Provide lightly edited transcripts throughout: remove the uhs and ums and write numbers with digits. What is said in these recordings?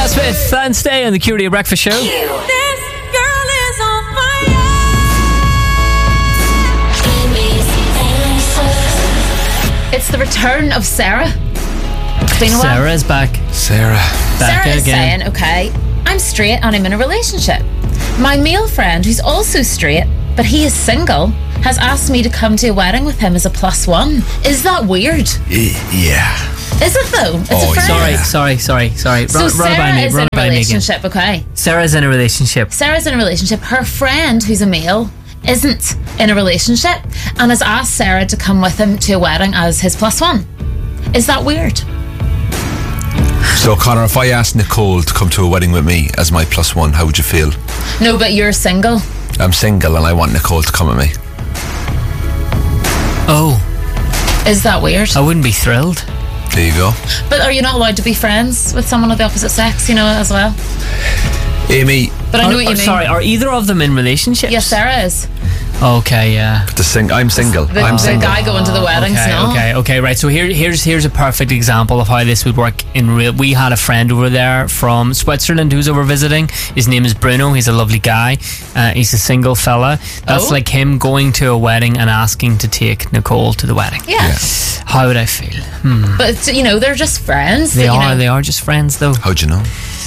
Smith and Stay on the Q Radio Breakfast Show. This girl is on fire. It's the return of Sarah. It's been a while. Sarah's back. Sarah. Back Sarah is again. saying, okay, I'm straight and I'm in a relationship. My male friend, who's also straight, but he is single, has asked me to come to a wedding with him as a +1. Is that weird? Yeah. Is it though? It's a friend. Sorry. So Run it by Sarah me. is Run in it a by me again. relationship, okay? Sarah's in a relationship. Sarah's in a relationship. Her friend, who's a male, isn't in a relationship and has asked Sarah to come with him to a wedding as his +1. Is that weird? So, Connor, if I asked Nicole to come to a wedding with me as my +1, how would you feel? No, but you're single. I'm single and I want Nicole to come with me. Oh, Is that weird? I wouldn't be thrilled. There you go. But are you not allowed to be friends with someone of the opposite sex, as well? Amy, But I know what you mean. Sorry, are either of them in relationships? Yes, Sarah is. Okay, yeah. I'm single. The guy going to the weddings, no? Okay, right. So here's a perfect example of how this would work in real. We had a friend over there from Switzerland who's over visiting. His name is Bruno. He's a lovely guy. He's a single fella. That's like him going to a wedding and asking to take Nicole to the wedding. Yeah. How would I feel? But, they're just friends. They are just friends, though. How'd you know?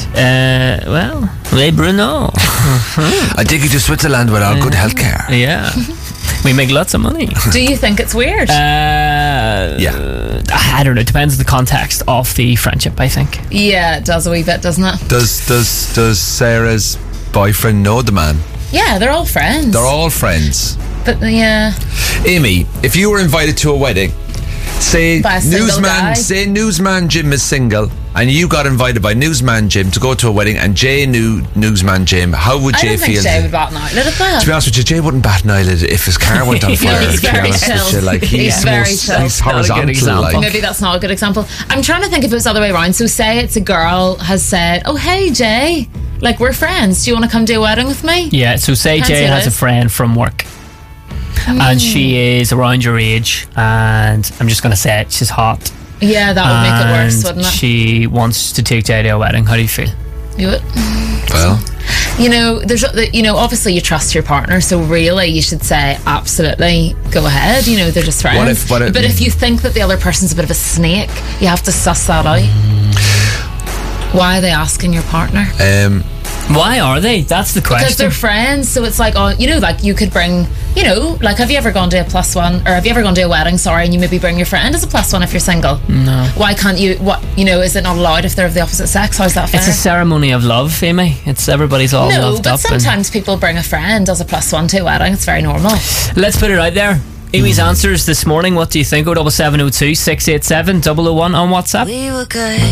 Well, hey, Bruno. I take you to Switzerland with our good healthcare. Yeah. We make lots of money. Do you think it's weird? Yeah. I don't know. It depends on the context of the friendship, I think. Yeah, it does a wee bit, doesn't it? Does Sarah's boyfriend know the man? Yeah, they're all friends. They're all friends. But, yeah. Amy, if you were invited to a wedding, say By a single guy. Newsman Jim is single, and you got invited by Newsman Jim to go to a wedding, and Jay knew Newsman Jim, how would Jay I don't think feel? Jay would bat an eyelid at that. To be honest with you, Jay wouldn't bat an eyelid if his car went on fire. he's to be very honest chill. with you. Like, He's very chill. He's Not a good horizontal. example. Like. Maybe that's not a good example. I'm trying to think if it was the other way around. So say it's a girl has said, oh, hey, Jay, like, we're friends. Do you want to come to a wedding with me? Yeah, so say Fancy Jay has a this. friend from work and she is around your age, and I'm just going to say it, she's hot. Yeah, that would make it worse, wouldn't it? She wants to take Jay to a wedding. How do you feel? You would. Well, There's, obviously you trust your partner, so really you should say, absolutely, go ahead. They're just friends. What if- but if you think that the other person's a bit of a snake, you have to suss that out. Why are they asking your partner? Why are they? That's the question. Because they're friends, so it's like, like you could bring, like, have you ever gone to a +1, or have you ever gone to a wedding, and you maybe bring your friend as a +1 if you're single? No. Why can't you, is it not allowed if they're of the opposite sex? How's that fair? It's a ceremony of love, Amy. It's everybody's all No, loved but up. sometimes people bring a friend as a +1 to a wedding. It's very normal. Let's put it out there. Amy's answers this morning. What do you think? 07702 687 001 on WhatsApp. We were good.